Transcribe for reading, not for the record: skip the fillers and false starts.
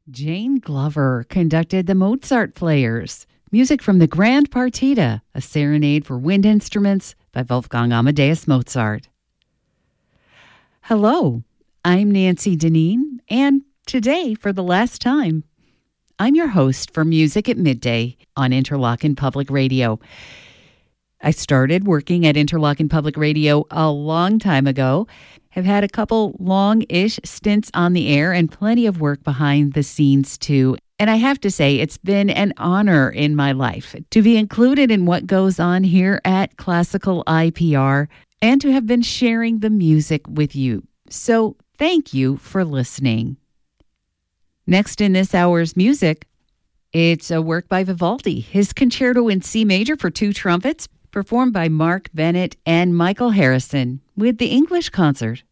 Jane Glover conducted the Mozart Players, music from the Grand Partita, a serenade for wind instruments by Wolfgang Amadeus Mozart. Hello, I'm Nancy Deneen, and today, for the last time, I'm your host for Music at Midday on Interlochen Public Radio. I started working at Interlochen Public Radio a long time ago, have had a couple long-ish stints on the air and plenty of work behind the scenes too. And I have to say, it's been an honor in my life to be included in what goes on here at Classical IPR and to have been sharing the music with you. So thank you for listening. Next in this hour's music, it's a work by Vivaldi, his Concerto in C Major for 2 trumpets, performed by Mark Bennett and Michael Harrison with the English Concert.